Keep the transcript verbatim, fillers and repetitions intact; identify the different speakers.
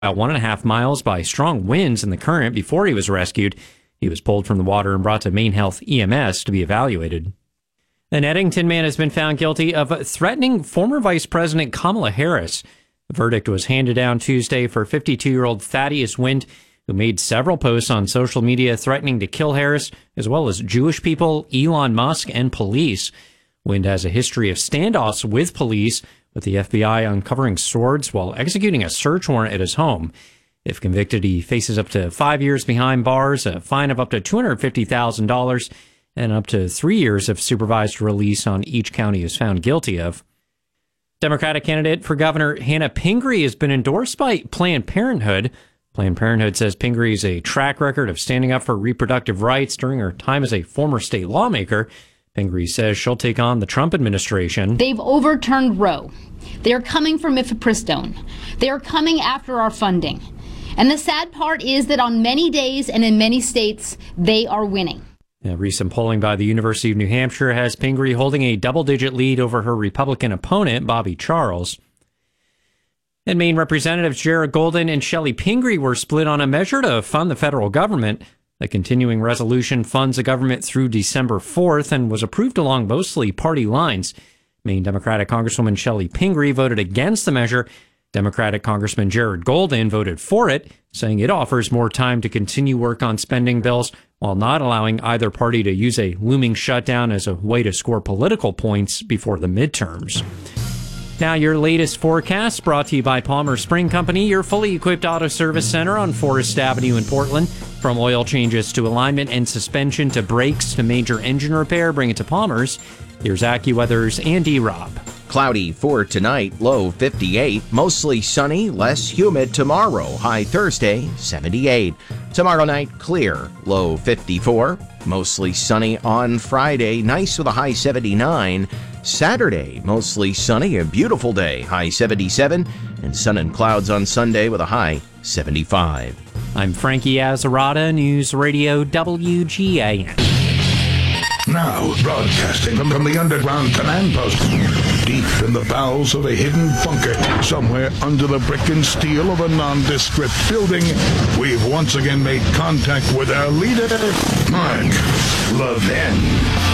Speaker 1: about one and a half miles by strong winds in the current before he was rescued. He was pulled from the water and brought to Maine Health E M S to be evaluated. An Eddington man has been found guilty of threatening former Vice President Kamala Harris. The verdict was handed down Tuesday for fifty-two-year-old Thaddeus Wind, who made several posts on social media threatening to kill Harris, as well as Jewish people, Elon Musk, and police. Wind has a history of standoffs with police, with the F B I uncovering swords while executing a search warrant at his home. If convicted, he faces up to five years behind bars, a fine of up to two hundred fifty thousand dollars, and up to three years of supervised release on each count he is found guilty of. Democratic candidate for governor Hannah Pingree has been endorsed by Planned Parenthood. Planned Parenthood says Pingree has a track record of standing up for reproductive rights during her time as a former state lawmaker. Pingree says she'll take on the Trump administration.
Speaker 2: They've overturned Roe. They are coming for mifepristone. They are coming after our funding. And the sad part is that on many days and in many states, they are winning.
Speaker 1: Yeah, recent polling by the University of New Hampshire has Pingree holding a double-digit lead over her Republican opponent, Bobby Charles. And Maine Representatives Jared Golden and Shelley Pingree were split on a measure to fund the federal government. The continuing resolution funds the government through December fourth and was approved along mostly party lines. Maine Democratic Congresswoman Shelley Pingree voted against the measure. Democratic Congressman Jared Golden voted for it, saying it offers more time to continue work on spending bills while not allowing either party to use a looming shutdown as a way to score political points before the midterms. Now your latest forecast brought to you by Palmer Spring Company, your fully equipped auto service center on Forest Avenue in Portland. From oil changes to alignment and suspension to brakes to major engine repair, bring it to Palmer's. Here's AccuWeather's Andy Robb.
Speaker 3: Cloudy for tonight, low fifty-eight. Mostly sunny, less humid tomorrow, high Thursday, seventy-eight. Tomorrow night, clear, low fifty-four. Mostly sunny on Friday, nice with a high seventy-nine. Saturday, mostly sunny, a beautiful day, high seventy-seven. And sun and clouds on Sunday with a high seventy-five.
Speaker 1: I'm Frankie Azzarata, News Radio W G A N.
Speaker 4: Now, broadcasting from, from the underground command post, deep in the bowels of a hidden bunker, somewhere under the brick and steel of a nondescript building, we've once again made contact with our leader, Mark Levin.